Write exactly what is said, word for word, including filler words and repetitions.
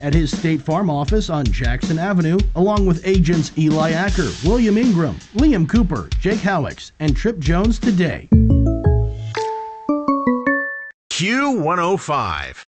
at his State Farm office on Jackson Avenue, along with agents Eli Acker, William Ingram, Liam Cooper, Jake Howicks, and Trip Jones today. Q one oh five.